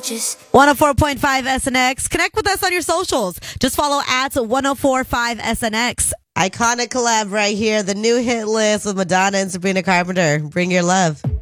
just 104.5 SNX. Connect with us on your socials. Just follow at 104.5 SNX. Iconic collab right here. The new hit list with Madonna and Sabrina Carpenter. Bring your love.